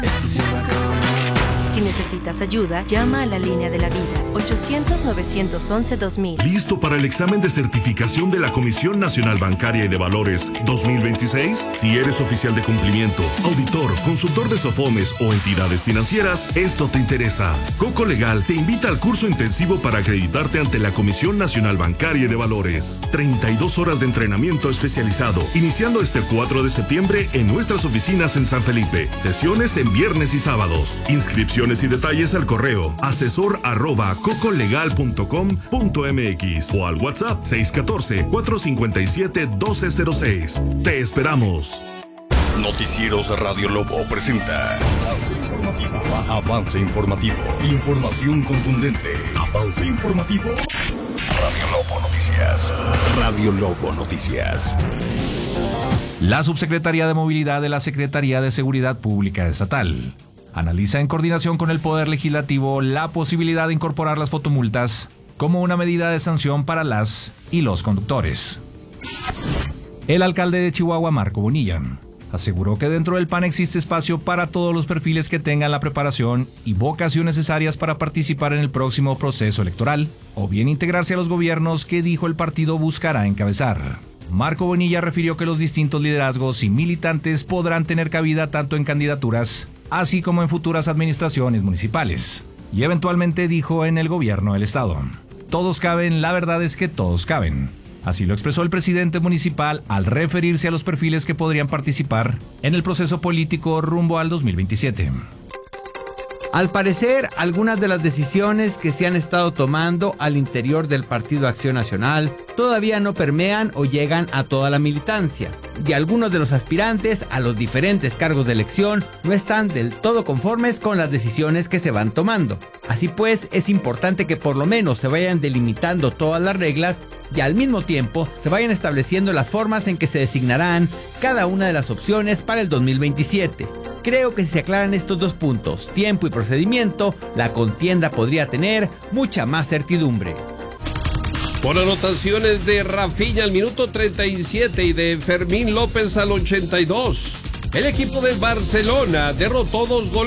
Si necesitas ayuda, llama a la línea de la vida, 800-911-2000. ¿Listo para el examen de certificación de la Comisión Nacional Bancaria y de Valores 2026? Si eres oficial de cumplimiento, auditor, consultor de SOFOMES o entidades financieras, esto te interesa. Coco Legal te invita al curso intensivo para acreditarte ante la Comisión Nacional Bancaria y de Valores. 32 horas de entrenamiento especializado, iniciando este 4 de septiembre en nuestras oficinas en San Felipe. Sesiones en viernes y sábados. Inscripciones y detalles al correo asesor@cocolegal.com.mx o al WhatsApp 614-457-1206. Te esperamos. Noticieros Radio Lobo presenta Avance Informativo. Información contundente. Avance Informativo. Radio Lobo Noticias. Radio Lobo Noticias. La Subsecretaría de Movilidad de la Secretaría de Seguridad Pública Estatal analiza en coordinación con el Poder Legislativo la posibilidad de incorporar las fotomultas como una medida de sanción para las y los conductores. El alcalde de Chihuahua, Marco Bonilla, aseguró que dentro del PAN existe espacio para todos los perfiles que tengan la preparación y vocación necesarias para participar en el próximo proceso electoral o bien integrarse a los gobiernos que dijo el partido buscará encabezar. Marco Bonilla refirió que los distintos liderazgos y militantes podrán tener cabida tanto en candidaturas así como en futuras administraciones municipales. Y eventualmente dijo en el gobierno del estado. Todos caben, la verdad es que todos caben. Así lo expresó el presidente municipal al referirse a los perfiles que podrían participar en el proceso político rumbo al 2027. Al parecer, algunas de las decisiones que se han estado tomando al interior del Partido Acción Nacional todavía no permean o llegan a toda la militancia, y algunos de los aspirantes a los diferentes cargos de elección no están del todo conformes con las decisiones que se van tomando. Así pues, es importante que por lo menos se vayan delimitando todas las reglas y al mismo tiempo se vayan estableciendo las formas en que se designarán cada una de las opciones para el 2027. Creo que si se aclaran estos dos puntos, tiempo y procedimiento, la contienda podría tener mucha más certidumbre. Por anotaciones de Rafinha al minuto 37 y de Fermín López al 82, el equipo del Barcelona derrotó 2 goles